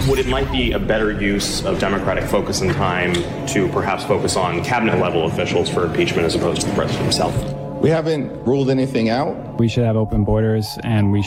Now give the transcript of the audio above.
Would it might be a better use of Democratic focus and time to perhaps focus on cabinet level officials for impeachment as opposed to the president himself? We haven't ruled anything out. We should have open borders, and we